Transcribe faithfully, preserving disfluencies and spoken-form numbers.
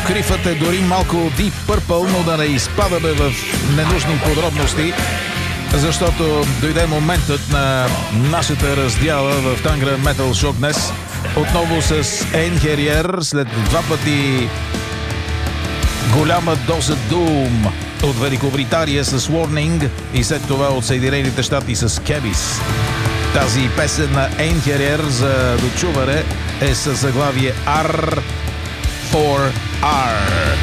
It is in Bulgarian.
Крифът е дори малко Deep Purple, но да не изпадаме в ненужни подробности, защото дойде моментът на нашата раздяла в Tangra Metal Show днес. Отново с Einherjar, след два пъти голяма доза Doom от Великобритания с Warning и след това от Съединените щати с Kebis. Тази песен на Einherjar за дочуване е със заглавие R фор R.